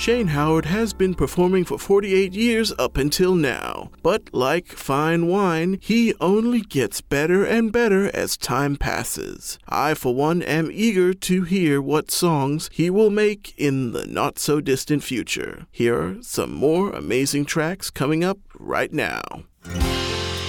Shane Howard has been performing for 48 years up until now, but like fine wine, he only gets better and better as time passes. I, for one, am eager to hear what songs he will make in the not-so-distant future. Here are some more amazing tracks coming up right now.